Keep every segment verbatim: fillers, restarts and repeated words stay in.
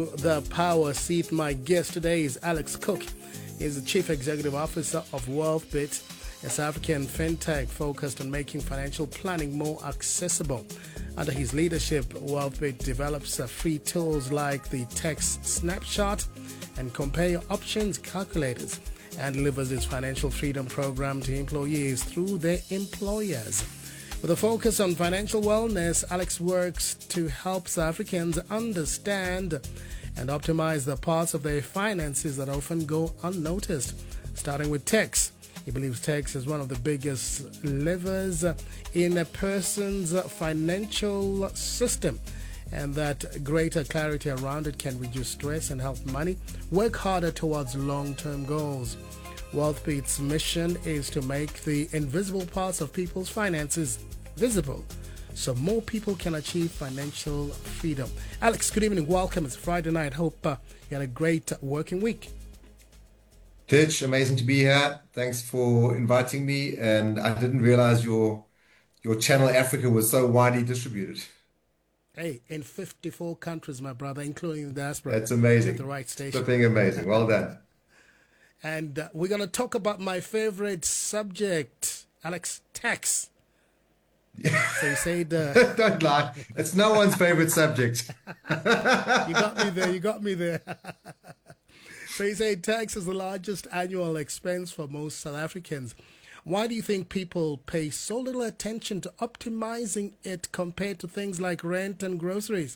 the power seat. My guest today is Alex Cook. He's the Chief Executive Officer of WealthBit, a South African fintech focused on making financial planning more accessible. Under his leadership, WealthBit develops uh, free tools like the Tax Snapshot and Compare Your Options calculators, and delivers its financial freedom program to employees through their employers. With a focus on financial wellness, Alex works to help South Africans understand and optimize the parts of their finances that often go unnoticed, starting with tax. He believes tax is one of the biggest levers in a person's financial system, and that greater clarity around it can reduce stress and help money work harder towards long-term goals. WealthBit's mission is to make the invisible parts of people's finances visible so more people can achieve financial freedom. Alex, good evening. Welcome. It's Friday night. Hope uh, you had a great working week. Titch, amazing to be here. Thanks for inviting me. And I didn't realize your your channel Africa was so widely distributed. Hey, in fifty-four countries, my brother, including the diaspora. That's amazing. At the right station. Flipping amazing. Well done. And uh, we're going to talk about my favorite subject, Alex, tax. So you said... Uh, Don't lie. It's no one's favorite subject. You got me there. You got me there. So you say tax is the largest annual expense for most South Africans. Why do you think people pay so little attention to optimizing it compared to things like rent and groceries?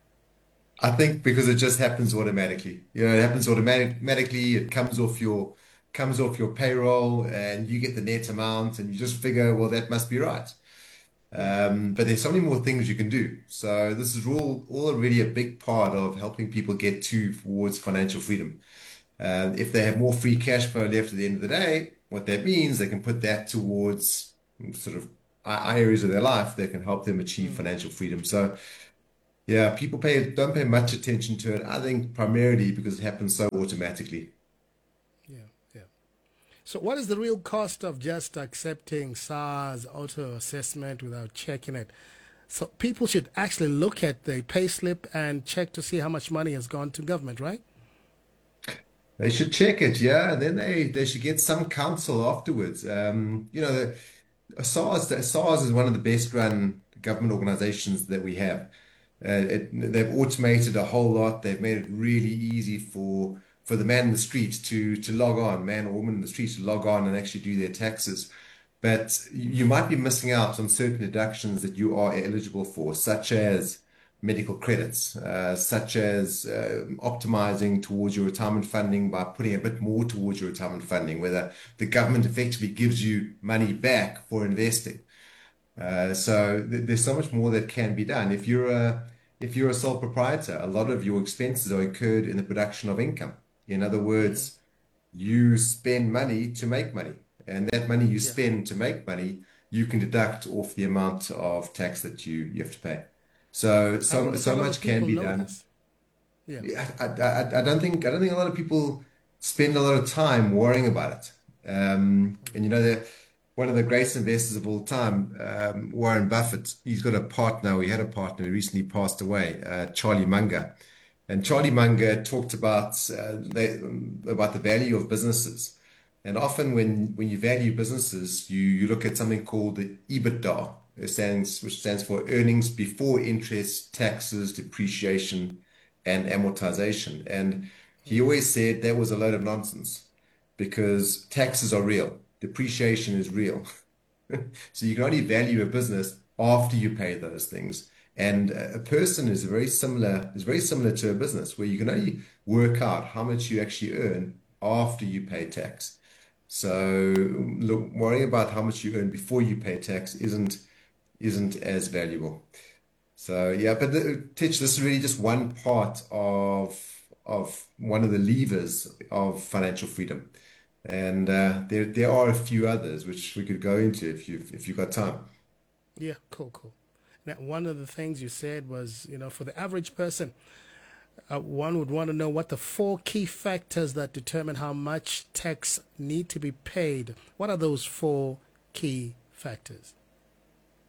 I think because it just happens automatically. You know, it happens automatic- automatically. It comes off your comes off your payroll, and you get the net amount, and you just figure, well, that must be right. Um, but there's so many more things you can do. So this is all, all already a big part of helping people get to towards financial freedom. Uh, if they have more free cash flow left at the end of the day, what that means, they can put that towards sort of areas of their life that can help them achieve financial freedom. So yeah, people pay don't pay much attention to it. I think primarily because it happens so automatically. Yeah, yeah. So what is the real cost of just accepting SARS auto assessment without checking it? So people should actually look at the pay slip and check to see how much money has gone to government, right? They should check it, yeah, and then they, they should get some counsel afterwards. Um, you know, the, SARS, the, SARS is one of the best run government organizations that we have. Uh, it, they've automated a whole lot. They've made it really easy for for the man in the street to to log on, man or woman in the street to log on and actually do their taxes. But you might be missing out on certain deductions that you are eligible for, such as medical credits, uh, such as uh, optimizing towards your retirement funding by putting a bit more towards your retirement funding, whether the government effectively gives you money back for investing. Uh, so th- there's so much more that can be done. If you're a if you're a sole proprietor, a lot of your expenses are incurred in the production of income. In other words, you spend money to make money, and that money you Yeah. spend to make money, you can deduct off the amount of tax that you you have to pay. So How so do, so how do much can people be know done. this? Yeah. Yeah, I, I, I don't think I don't think a lot of people spend a lot of time worrying about it. Um, and you know, the, one of the greatest investors of all time, um, Warren Buffett, he's got a partner. He had a partner who recently passed away, uh, Charlie Munger. And Charlie Munger talked about uh, they, about the value of businesses. And often when, when you value businesses, you, you look at something called the EBITDA, it stands, which stands for earnings before interest, taxes, depreciation, and amortization. And he always said that was a load of nonsense because taxes are real, depreciation is real. So you can only value a business after you pay those things. And a a person is very similar, is very similar to a business where you can only work out how much you actually earn after you pay tax. So look, worrying about how much you earn before you pay tax isn't isn't as valuable. So yeah, but the, Titch, this is really just one part of of one of the levers of financial freedom, and uh, there there are a few others which we could go into if you if you've got time. Yeah, cool, cool. Now, one of the things you said was, you know, for the average person, uh, one would want to know what the four key factors that determine how much tax need to be paid. What are those four key factors?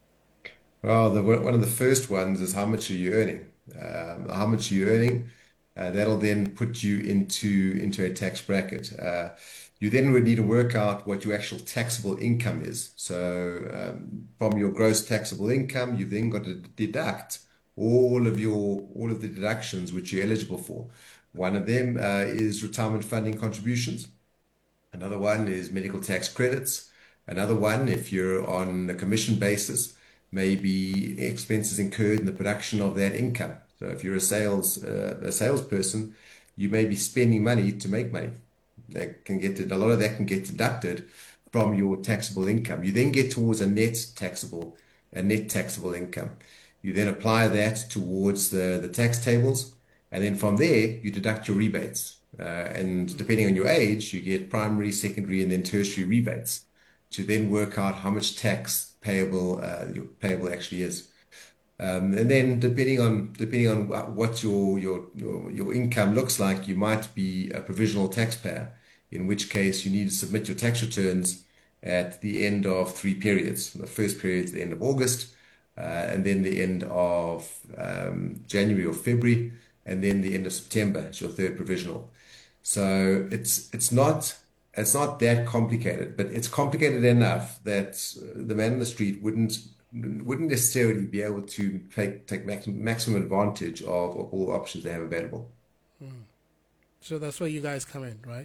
Well, the one of the first ones is how much are you earning? Um, how much are you earning? Uh, that'll then put you into into a tax bracket. Uh, you then would need to work out what your actual taxable income is. So um, from your gross taxable income, you've then got to deduct all of your all of the deductions which you're eligible for. One of them uh, is retirement funding contributions. Another one is medical tax credits. Another one, if you're on a commission basis, may be expenses incurred in the production of that income. So if you're a sales uh, a salesperson, you may be spending money to make money. That can get a lot of that can get deducted from your taxable income. You then get towards a net taxable a net taxable income. You then apply that towards the the tax tables, and then from there you deduct your rebates. Uh, and depending on your age, you get primary, secondary, and then tertiary rebates to then work out how much tax payable uh, your payable actually is. Um, and then depending on depending on what your, your your your income looks like, you might be a provisional taxpayer, in which case you need to submit your tax returns at the end of three periods. The first period is the end of August, uh, and then the end of um, January or February, and then the end of September is your third provisional. So it's it's not it's not that complicated, but it's complicated enough that the man on the street wouldn't wouldn't necessarily be able to take take maximum, maximum advantage of, of all the options they have available. Mm. So that's where you guys come in, right?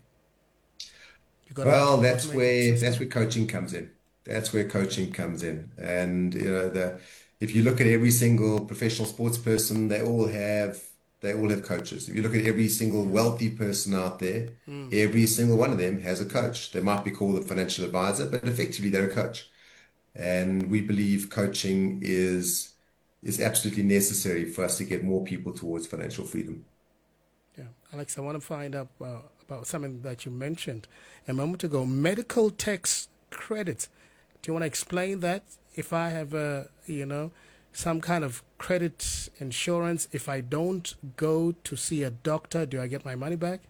You got Well, an that's automated where that's system. where coaching comes in. That's where coaching comes in. And you know, the if you look at every single professional sports person, they all have they all have coaches. If you look at every single wealthy person out there, Mm. every single one of them has a coach. They might be called a financial advisor, but effectively they're a coach. And we believe coaching is is absolutely necessary for us to get more people towards financial freedom. Yeah, Alex, I want to find out uh, about something that you mentioned a moment ago. Medical tax credits. Do you want to explain that? If I have a, you know, some kind of credit insurance, if I don't go to see a doctor, do I get my money back?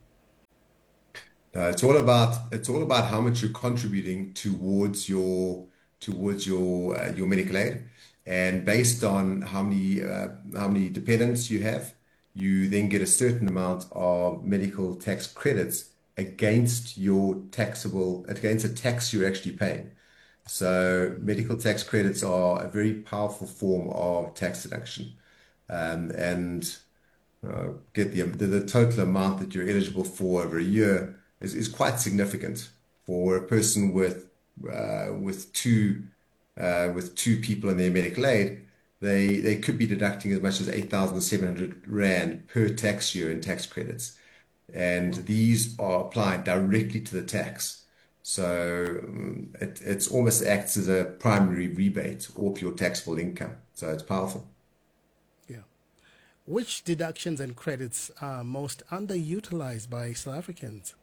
Uh, it's all about it's all about how much you're contributing towards your towards your uh, your medical aid, and based on how many uh, how many dependents you have, you then get a certain amount of medical tax credits against your taxable against the tax you're actually paying. So medical tax credits are a very powerful form of tax deduction, um, and uh, get the, the the total amount that you're eligible for over a year is, is quite significant for a person with uh, with two uh, with two people in their medical aid. They they could be deducting as much as eight thousand seven hundred rand per tax year in tax credits, and these are applied directly to the tax. So um, it it's almost acts as a primary rebate off your taxable income. So it's powerful. Yeah. Which deductions and credits are most underutilized by South Africans?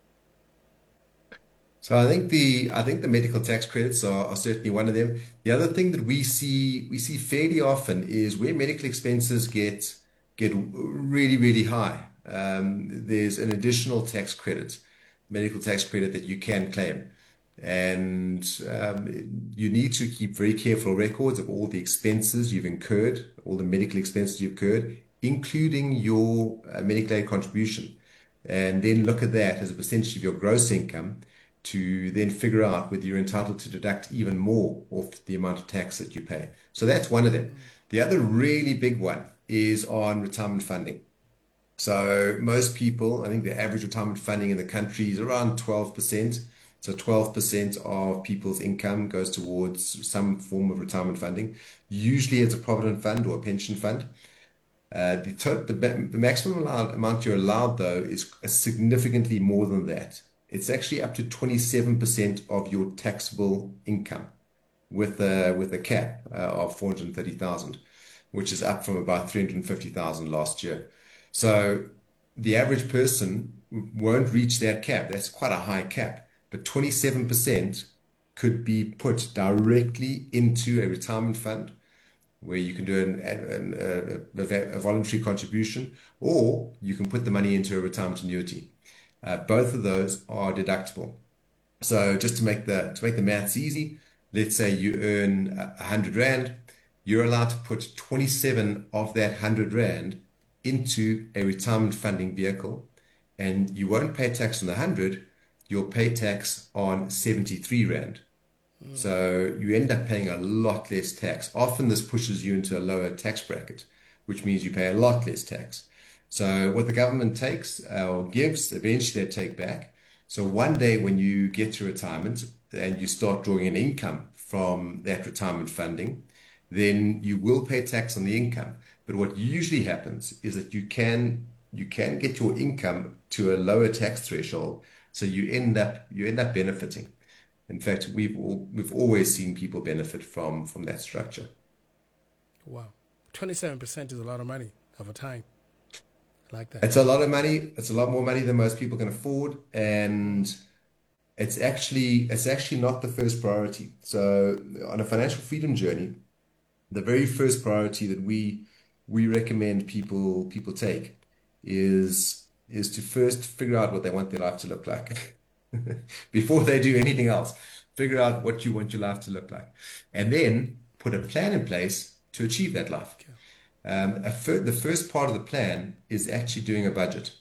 So I think the I think the medical tax credits are, are certainly one of them. The other thing that we see we see fairly often is where medical expenses get get really, really high. Um, there's an additional tax credit, medical tax credit that you can claim. And um, you need to keep very careful records of all the expenses you've incurred, all the medical expenses you've incurred, including your uh, medical aid contribution. And then look at that as a percentage of your gross income to then figure out whether you're entitled to deduct even more off the amount of tax that you pay. So that's one of them. The other really big one is on retirement funding. So most people, I think the average retirement funding in the country is around twelve percent. So twelve percent of people's income goes towards some form of retirement funding. Usually it's a provident fund or a pension fund. Uh, the, to- the, ma- the maximum allowed, amount you're allowed, though, is significantly more than that. It's actually up to twenty-seven percent of your taxable income with a, with a cap uh, of four hundred thirty thousand, which is up from about three hundred fifty thousand last year. So the average person won't reach that cap. That's quite a high cap, but twenty-seven percent could be put directly into a retirement fund where you can do an, an, a, a voluntary contribution, or you can put the money into a retirement annuity. Uh, both of those are deductible. So just to make the to make the maths easy, let's say you earn a hundred rand, you're allowed to put twenty-seven of that hundred rand into a retirement funding vehicle, and you won't pay tax on the one hundred, you'll pay tax on seventy-three Rand. So you end up paying a lot less tax. Often this pushes you into a lower tax bracket, which means you pay a lot less tax. So what the government takes uh, or gives, eventually they take back. So one day when you get to retirement and you start drawing an income from that retirement funding, then you will pay tax on the income. But what usually happens is that you can you can get your income to a lower tax threshold, so you end up you end up benefiting. In fact, we've all, we've always seen people benefit from from that structure. Wow. twenty-seven percent is a lot of money over time. I like that. It's a lot of money. It's a lot more money than most people can afford, and it's actually it's actually not the first priority. So on a financial freedom journey, the very first priority that we we recommend people people take is is to first figure out what they want their life to look like before they do anything else. Figure out what you want your life to look like, and then put a plan in place to achieve that life. Okay. Um, a fir the first part of the plan is actually doing a budget.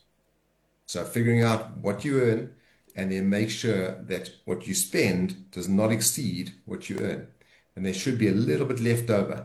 So figuring out what you earn, and then make sure that what you spend does not exceed what you earn, and there should be a little bit left over.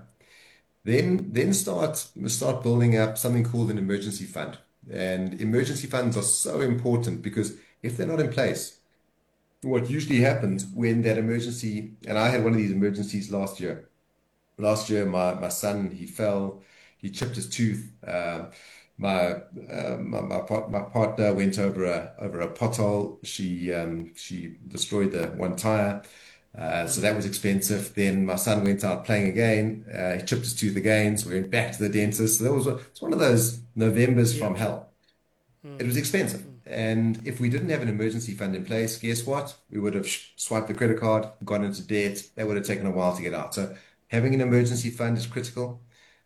Then, then start start building up something called an emergency fund. And emergency funds are so important because if they're not in place, what usually happens when that emergency, and I had one of these emergencies last year. Last year, my my son, he fell, he chipped his tooth. Uh, my, uh, my my part- my partner went over a over a pothole. She um she destroyed the one tire. Uh, so that was expensive. Then my son went out playing again. Uh, he chipped his tooth again, so we went back to the dentist. So that was it's one of those Novembers Yeah. from hell. It was expensive. And if we didn't have an emergency fund in place, guess what? We would have sh- swiped the credit card, gone into debt. That would have taken a while to get out. So having an emergency fund is critical.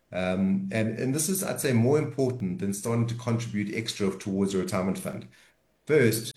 Um, and, and this is, I'd say, more important than starting to contribute extra towards a retirement fund. First,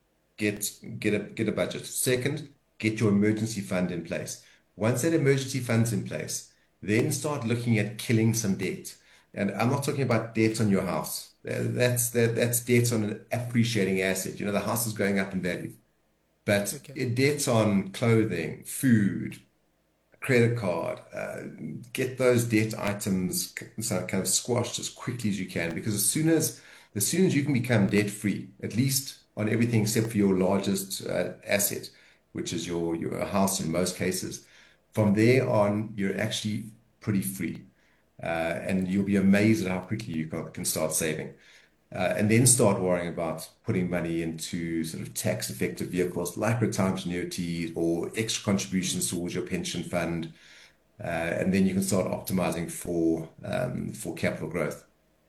get get a get a budget. Second, get your emergency fund in place. Once that emergency fund's in place, then start looking at killing some debt. And I'm not talking about debt on your house. Uh, That's that that's debt on an appreciating asset. You know, the house is going up in value. But Okay. it debts on clothing, food, credit card, uh, get those debt items k- so kind of squashed as quickly as you can, because as soon as as soon as you can become debt free, at least on everything except for your largest uh, asset, which is your your house in most cases, from there on you're actually pretty free, uh, and you'll be amazed at how quickly you can, can start saving. Uh, and then start worrying about putting money into sort of tax effective vehicles like retirement annuities or extra contributions towards your pension fund. Uh, and then you can start optimizing for um, for capital growth.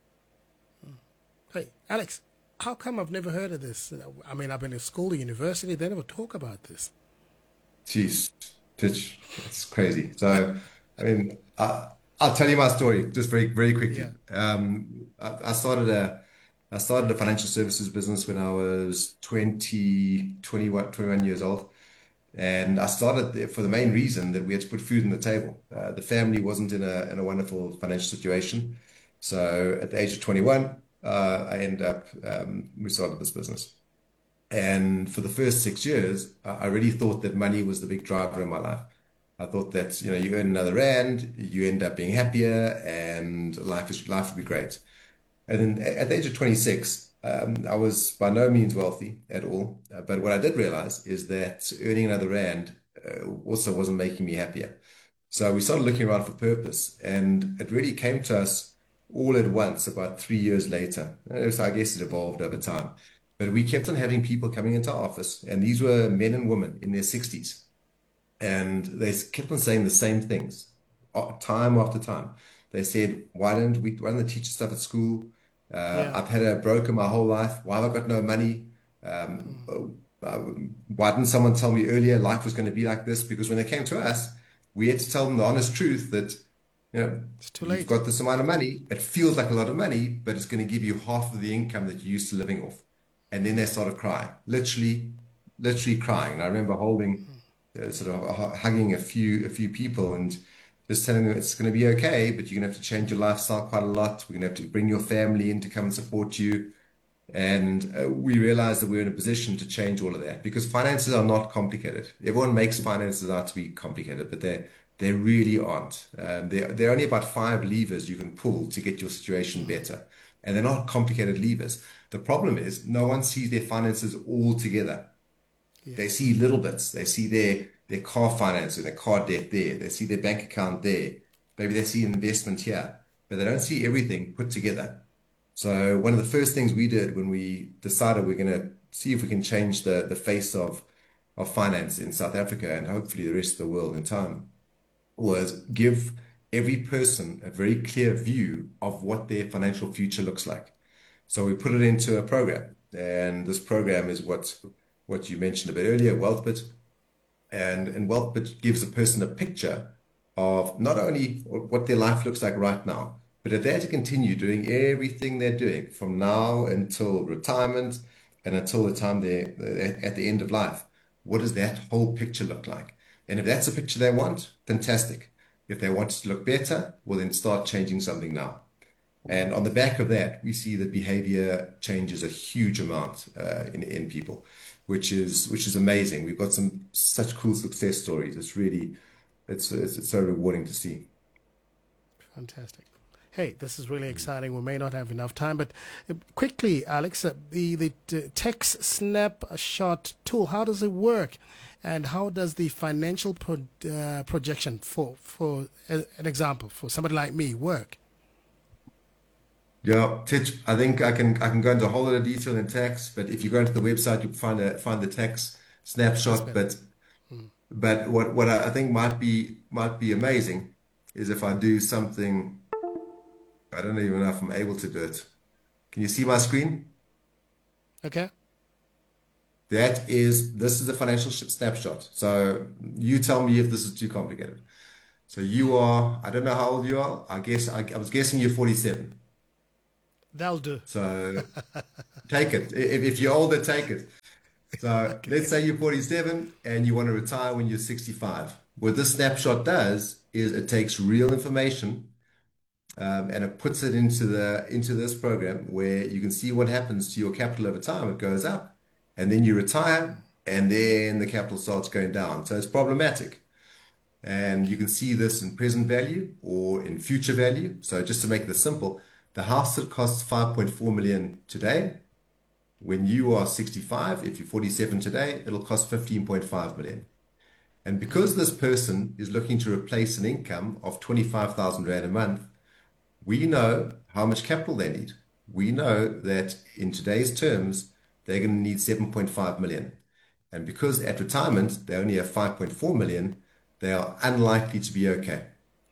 Hey, Alex, how come I've never heard of this? I mean, I've been to school, university, they never talk about this. Jeez, it's, it's crazy. So, I mean, I, I'll tell you my story just very, very quickly. Yeah. Um, I, I started a I started a financial services business when I was twenty, twenty-one, twenty-one years old. And I started there for the main reason that we had to put food on the table. Uh, the family wasn't in a in a wonderful financial situation. So at the age of twenty-one, uh, I ended up um, we started this business. And for the first six years, I I really thought that money was the big driver in my life. I thought that, you know, you earn another rand, you end up being happier, and life is life would be great. And then a- at the age of twenty-six, um, I was by no means wealthy at all. Uh, but what I did realize is that earning another rand uh, also wasn't making me happier. So we started looking around for purpose, and it really came to us all at once about three years later. Uh, So I guess it evolved over time. But we kept on having people coming into our office, and these were men and women in their sixties. And they s- kept on saying the same things uh, time after time. They said, why don't we, why don't they teach us stuff at school? Uh, Yeah. I've had a broker my whole life. Why have I got no money? Um, uh, uh, why didn't someone tell me earlier life was going to be like this? Because when they came to us, we had to tell them the honest truth that, you know, It's too you've late. got this amount of money. It feels like a lot of money, but it's going to give you half of the income that you're used to living off. And then they started crying, literally, literally crying. And I remember holding, uh, sort of hu- hugging a few, a few people, and just telling them it's going to be okay, but you're going to have to change your lifestyle quite a lot. We're going to have to bring your family in to come and support you. And uh, we realized that we were in a position to change all of that because finances are not complicated. Everyone makes finances out to be complicated, but they they really aren't. Um, there there are only about five levers you can pull to get your situation better, and they're not complicated levers. The problem is no one sees their finances all together. Yeah. They see little bits. They see their their car finance and their car debt there. They see their bank account there. Maybe they see an investment here, but they don't see everything put together. So one of the first things we did when we decided we're going to see if we can change the, the face of, of finance in South Africa and hopefully the rest of the world in time was give every person a very clear view of what their financial future looks like. So we put it into a program, and this program is what what you mentioned a bit earlier, WealthBit, and and WealthBit gives a person a picture of not only what their life looks like right now, but if they're to continue doing everything they're doing from now until retirement and until the time they're they're at the end of life, what does that whole picture look like? And if that's a picture they want, fantastic. If they want it to look better, well, then start changing something now. And on the back of that, we see that behavior changes a huge amount uh, in in people, which is which is amazing. We've got some such cool success stories. It's really it's it's, it's so rewarding to see. Fantastic. Hey, this is really exciting. We may not have enough time, but uh, quickly, Alex, uh, the the uh, Tex Snapshot tool, how does it work, and how does the financial pro, uh, projection for for uh, an example for somebody like me work? Yeah, Titch, I think I can I can go into a whole lot of detail in tax, but if you go into the website, you'll find a find the tax That's snapshot. better. But but what what I I think might be might be amazing is if I do something. I don't even know if I'm able to do it. Can you see my screen? Okay. That is, this is a financial sh- snapshot. So you tell me if this is too complicated. So you are, I don't know how old you are. I guess I, I was guessing you're forty-seven. That'll do. So take it. If, if you're older, take it. So let's say you're forty-seven and you want to retire when you're sixty-five. What this snapshot does is it takes real information um, and it puts it into the into this program where you can see what happens to your capital over time. It goes up, and then you retire, and then the capital starts going down. So it's problematic. And you can see this in present value or in future value. So just to make this simple, the house that costs five point four million today, when you are sixty-five, if you're forty-seven today, it'll cost fifteen point five million. And because this person is looking to replace an income of twenty-five thousand Rand a month, we know how much capital they need. We know that in today's terms, they're going to need seven point five million. And because at retirement, they only have five point four million, they are unlikely to be okay.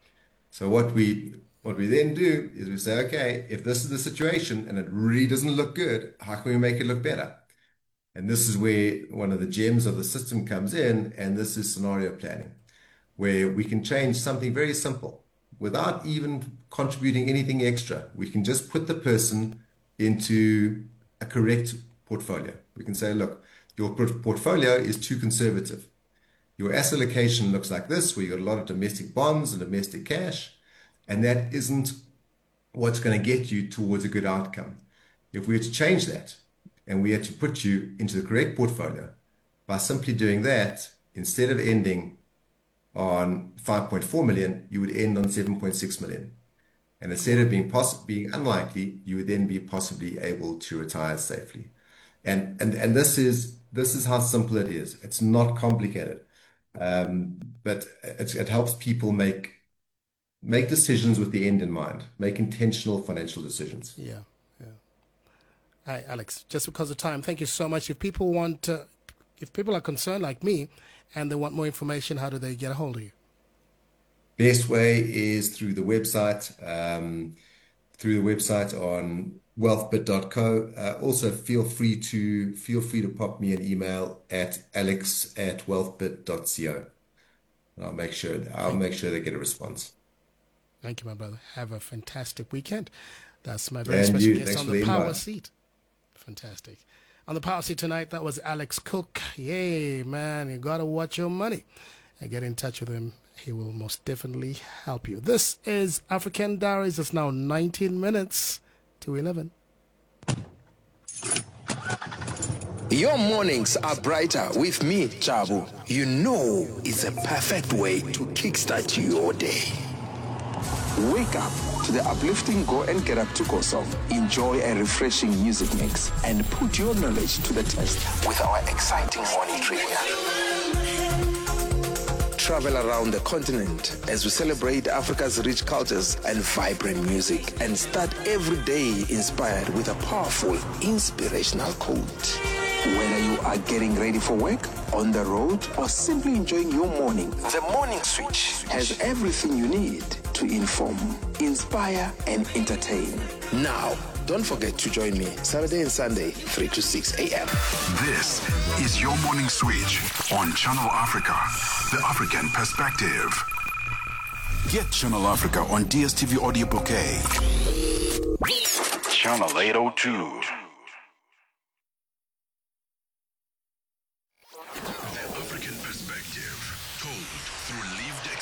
So what we what we then do is we say, okay, if this is the situation and it really doesn't look good, how can we make it look better? And this is where one of the gems of the system comes in, and this is scenario planning, where we can change something very simple without even contributing anything extra. We can just put the person into a correct portfolio. We can say, look, your portfolio is too conservative. Your asset allocation looks like this, where you've got a lot of domestic bonds and domestic cash, and that isn't what's going to get you towards a good outcome. If we were to change that, and we had to put you into the correct portfolio, by simply doing that, instead of ending on five point four million, you would end on seven point six million. And instead of being poss- being unlikely, you would then be possibly able to retire safely. And and and this is this is how simple it is. It's not complicated, um, but it, it helps people make make decisions with the end in mind, make intentional financial decisions. Yeah. Yeah. Hi, Alex. Just because of time, thank you so much. If people want, uh, if people are concerned like me, and they want more information, how do they get a hold of you? Best way is through the website, um, through the website on wealthbit dot co. Uh, also, feel free to feel free to pop me an email at alex at wealthbit dot co. And I'll make sure I'll Thank, make sure they get a response. thank you, my brother. Have a fantastic weekend. That's my very And special you, guest thanks on for the the Power invite. Seat. Fantastic. On the Power Seat tonight, that was Alex Cook. Yay, man, you got to watch your money and get in touch with him he will most definitely help you. This is African Diaries. It's now nineteen minutes to eleven. Your mornings are brighter with me, Chabu. You know it's a perfect way to kickstart your day. Wake up to the uplifting Go and Get Up to Go song. Enjoy a refreshing music mix and put your knowledge to the test with our exciting morning trivia. Travel around the continent as we celebrate Africa's rich cultures and vibrant music, and start every day inspired with a powerful, inspirational quote. Whether you are getting ready for work, on the road, or simply enjoying your morning, the Morning Switch has everything you need to inform, inspire, and entertain. Now, don't forget to join me Saturday and Sunday, three to six a.m. This is your Morning Switch on Channel Africa, the African perspective. Get Channel Africa on D S T V Audio Bouquet. Channel eight oh two. The African perspective, told through lived